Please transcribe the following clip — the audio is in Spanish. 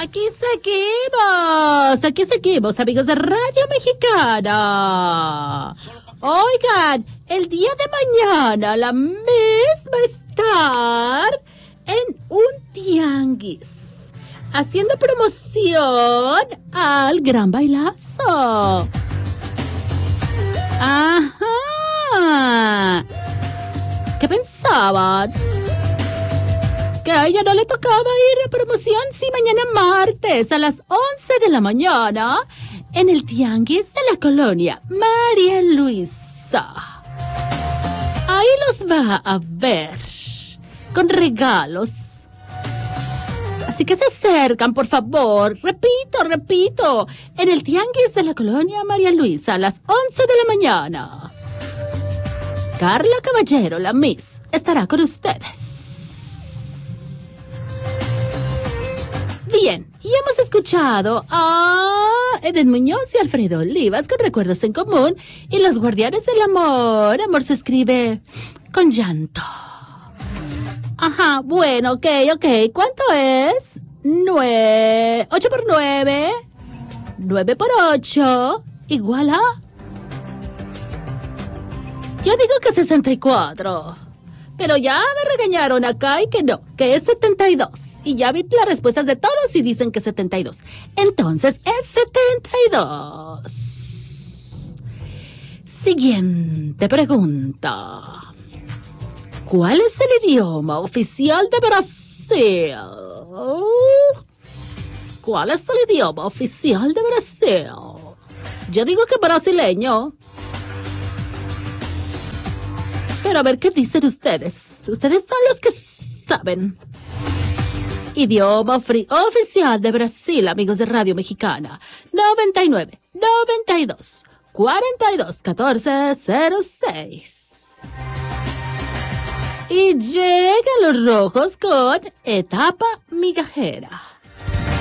Aquí seguimos, amigos de Radio Mexicana. Oigan, el día de mañana la Miss va a estar en un tianguis, haciendo promoción al Gran Bailazo. Ajá. ¿Qué pensaban? Que a ella no le tocaba ir a promoción, sí, mañana martes a las 11 de la mañana en el tianguis de la colonia María Luisa. Ahí los va a ver con regalos. Así que se acercan, por favor. Repito, en el tianguis de la colonia María Luisa a las 11 de la mañana. Carla Caballero, la Miss, estará con ustedes. Bien, y hemos escuchado a Eden Muñoz y Alfredo Olivas con Recuerdos en Común y Los Guardianes del Amor. Amor se escribe con llanto. Ajá, bueno, ok. ¿Cuánto es? 8 por 9. 9 por 8. Igual a... Yo digo que 64. Pero ya me regañaron acá y que no, que es 72. Y ya vi las respuestas de todos y dicen que 72. Entonces es 72. Siguiente pregunta. ¿Cuál es el idioma oficial de Brasil? ¿Cuál es el idioma oficial de Brasil? Yo digo que brasileño. Pero a ver qué dicen ustedes. Ustedes son los que saben. Idioma oficial de Brasil, amigos de Radio Mexicana. 99 92 42 14 06. Y llegan los rojos con Etapa Migajera.